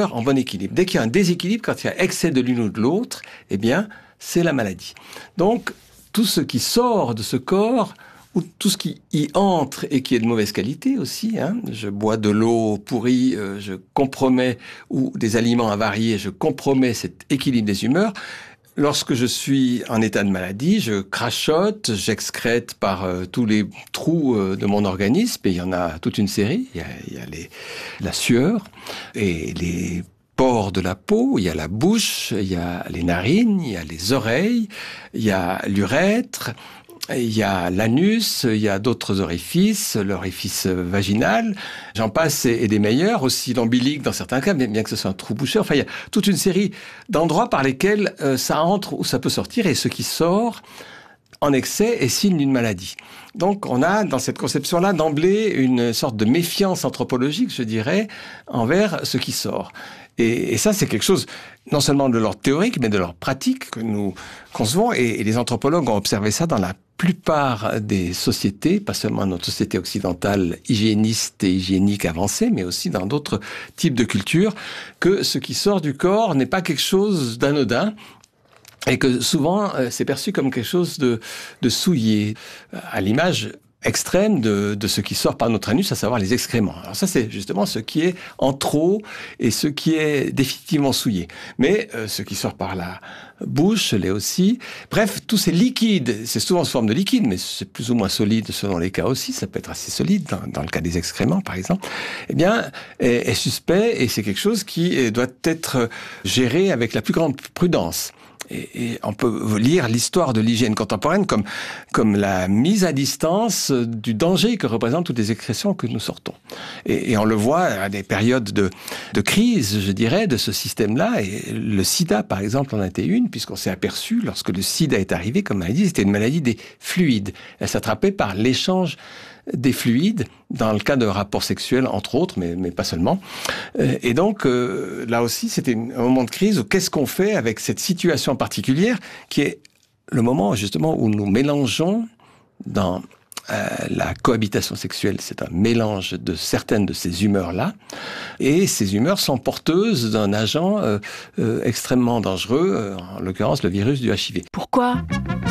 humeurs en bon équilibre. Dès qu'il y a un déséquilibre, quand il y a excès de l'une ou de l'autre, eh bien, c'est la maladie. Donc, tout ce qui sort de ce corps, ou tout ce qui y entre et qui est de mauvaise qualité aussi, je bois de l'eau pourrie, je compromets, ou des aliments avariés, je compromets cet équilibre des humeurs. Lorsque je suis en état de maladie, je crachote, j'excrète par tous les trous de mon organisme, et il y en a toute une série. Il y a la sueur et les pores de la peau, il y a la bouche, il y a les narines, il y a les oreilles, il y a l'urètre, il y a l'anus, il y a d'autres orifices, l'orifice vaginal, j'en passe et des meilleurs, aussi l'ombilic dans certains cas, bien que ce soit un trou bouché. Enfin, il y a toute une série d'endroits par lesquels ça entre ou ça peut sortir, et ce qui sort en excès est signe d'une maladie. Donc on a dans cette conception-là d'emblée une sorte de méfiance anthropologique, je dirais, envers ce qui sort. Et ça, c'est quelque chose, non seulement de l'ordre théorique, mais de l'ordre pratique que nous concevons. Et les anthropologues ont observé ça dans la plupart des sociétés, pas seulement notre société occidentale hygiéniste et hygiénique avancée, mais aussi dans d'autres types de cultures, que ce qui sort du corps n'est pas quelque chose d'anodin, et que souvent, c'est perçu comme quelque chose de souillé, à l'image extrême de ce qui sort par notre anus, à savoir les excréments. Alors ça, c'est justement ce qui est en trop et ce qui est définitivement souillé. Mais ce qui sort par la bouche l'est aussi. Bref, tous ces liquides, c'est souvent sous forme de liquide, mais c'est plus ou moins solide selon les cas aussi. Ça peut être assez solide, dans le cas des excréments, par exemple. Eh bien, est suspect, et c'est quelque chose qui doit être géré avec la plus grande prudence. Et on peut lire l'histoire de l'hygiène contemporaine comme la mise à distance du danger que représentent toutes les excrétions que nous sortons. Et on le voit à des périodes de crise, je dirais, de ce système-là. Et le sida, par exemple, en a été une, puisqu'on s'est aperçu, lorsque le sida est arrivé, comme maladie, c'était une maladie des fluides. Elle s'attrapait par l'échange des fluides, dans le cas de rapports sexuels, entre autres, mais pas seulement. Et donc, là aussi, c'était un moment de crise où qu'est-ce qu'on fait avec cette situation particulière, qui est le moment, justement, où nous mélangeons dans la cohabitation sexuelle. C'est un mélange de certaines de ces humeurs-là, et ces humeurs sont porteuses d'un agent extrêmement dangereux, en l'occurrence le virus du HIV. Pourquoi